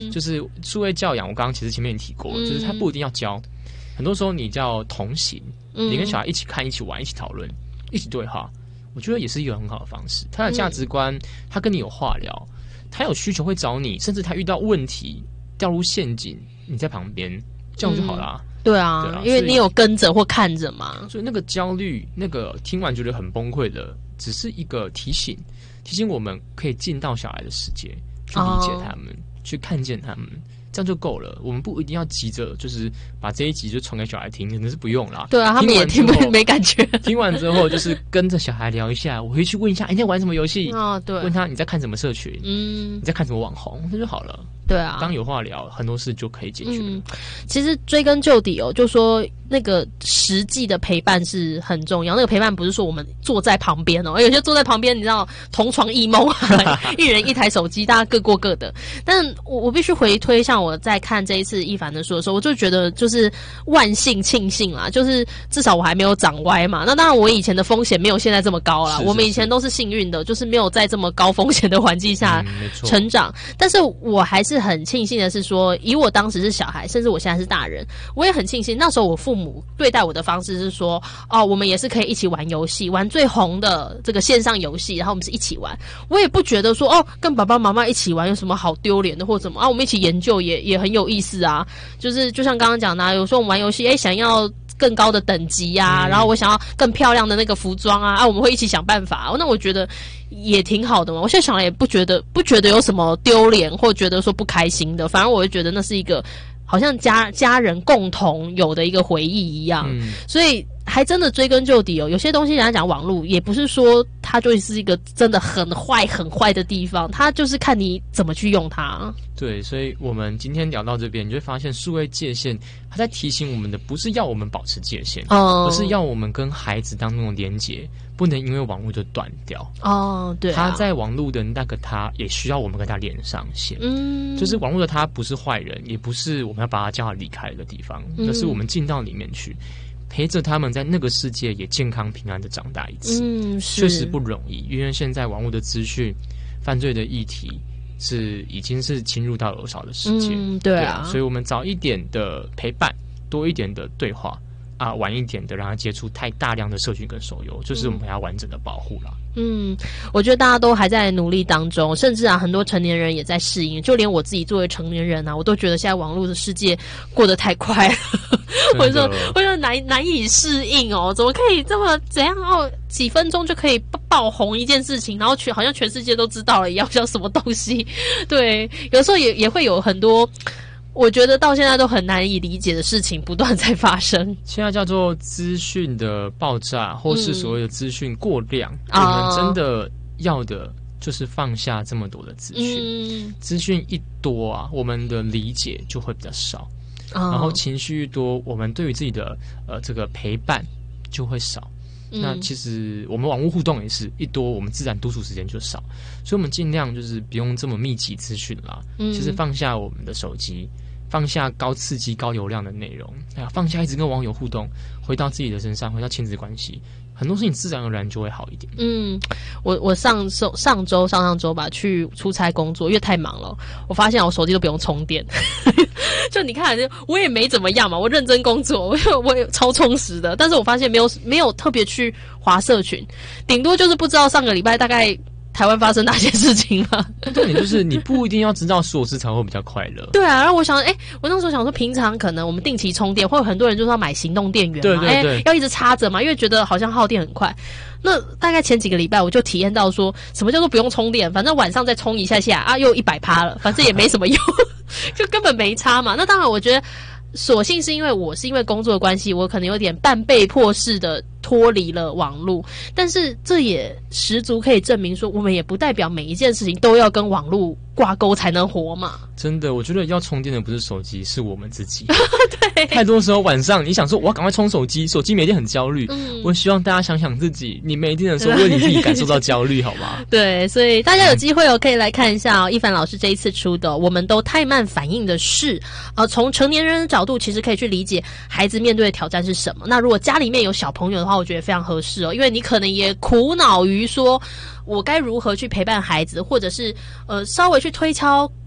就是数位教养，我刚刚其实前面也提过了，就是他不一定要教，很多时候你叫同行，你跟小孩一起看、一起玩、一起讨论、一起对话，我觉得也是一个很好的方式。他的价值观，他跟你有话聊，他有需求会找你，甚至他遇到问题掉入陷阱，你在旁边，这样就好啦。 对啊，因为你有跟着或看着嘛。 所以那个焦虑，那个听完觉得很崩溃的，只是一个提醒我们可以进到小孩的世界，去理解他们，去看见他们，这样就够了。我们不一定要急着就是把这一集就传给小孩听，可能是不用啦。 对啊，他们也听不没感觉。 听完之后就是跟着小孩聊一下，我会去问一下，你在玩什么游戏？ 对， 问他你在看什么社群，你在看什么网红，那就好了。 对啊， 当有话聊，很多事就可以解决了。 其实追根究底就说那个实际的陪伴是很重要。那个陪伴不是说我们坐在旁边有些坐在旁边，你知道同床异梦一人一台手机，大家各过各的。但我必须回推，像我在看这一次一凡的书的时候，我就觉得就是万幸庆幸啦，就是至少我还没有长歪嘛。那当然我以前的风险没有现在这么高啦，我们以前都是幸运的，就是没有在这么高风险的环境下成长。但是我还是很庆幸的是说，以我当时是小孩，甚至我现在是大人，我也很庆幸那时候我父母对待我的方式是说，我们也是可以一起玩游戏，玩最红的这个线上游戏，然后我们是一起玩。我也不觉得说跟爸爸妈妈一起玩有什么好丢脸的或怎么我们一起研究也很有意思啊。就是就像刚刚讲的有时候我们玩游戏想要更高的等级啊，然后我想要更漂亮的那个服装啊，我们会一起想办法。那我觉得也挺好的嘛。我现在想来也不觉得有什么丢脸或觉得说不开心的，反而我会觉得那是一个好像家人共同有的一个回忆一样。所以还真的追根究底有些东西人家讲网络也不是说它就是一个真的很坏的地方，它就是看你怎么去用它。 对，所以我们今天聊到这边，你就会发现数位界限它在提醒我们的不是要我们保持界限，而是要我们跟孩子当中的连结不能因为网络就断掉。 对他在网络的那个他也需要我们跟他连上线。就是网络的他不是坏人，也不是我们要把他叫他离开的地方，而是我们进到里面去陪着他们在那个世界也健康平安的长大一次。确实不容易，因为现在网络的资讯犯罪的议题已经是侵入到儿少的世界。 对啊， 所以我们早一点的陪伴，多一点的对话晚一点的让他接触太大量的社群跟手游，就是我们要完整的保护了。 我觉得大家都还在努力当中，甚至很多成年人也在适应。就连我自己作为成年人我都觉得现在网络的世界过得太快了，我说难以适应怎么可以这么怎样几分钟就可以爆红一件事情，然后好像全世界都知道了一样，像什么东西。对，有时候也会有很多我觉得到现在都很难以理解的事情不断在发生。 现在叫做资讯的爆炸，或是所谓的资讯过量。我们真的要的就是放下这么多的资讯。资讯一多我们的理解就会比较少，然后情绪一多，我们对于自己的这个陪伴就会少。那其实我们网络互动也是一多，我们自然独处时间就少，所以我们尽量就是不用这么密集资讯啦。其实放下我们的手机，放下高刺激高流量的内容，放下一直跟网友互动，回到自己的身上，回到亲子关系，很多事情自然而然就会好一点。 我上周吧去出差工作，因为太忙了，我发现我手机都不用充电。就你看，我也没怎么样嘛，我认真工作，我也超充实的，但是我发现没有特别去滑社群，顶多就是不知道上个礼拜大概台湾发生哪些事情了。 重点就是你不一定要知道所有事才会比较快乐。 对啊，然后我想我那时候想说，平常可能我们定期充电，会有很多人就是要买行动电源嘛， 对要一直插着嘛，因为觉得好像耗电很快。那大概前几个礼拜我就体验到说什么叫做不用充电，反正晚上再充一下又100%了，反正也没什么用。就根本没差嘛。那当然我觉得所幸是因为工作的关系，我可能有点半被迫式的脱离了网络，但是这也十足可以证明说，我们也不代表每一件事情都要跟网络挂钩才能活嘛。 真的，我觉得要充电的不是手机，是我们自己。 对， 太多时候晚上你想说我要赶快充手机，手机没电很焦虑。我希望大家想想自己，你没电的时候为你自己感受到焦虑好吗？ 对，所以大家有机会可以来看一下一凡老师这一次出的我们都太慢反应的事。从成年人的角度其实可以去理解孩子面对的挑战是什么。那如果家里面有小朋友的话，我觉得非常合适因为你可能也苦恼于说我该如何去陪伴孩子，或者是稍微去推敲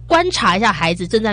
观察一下孩子正在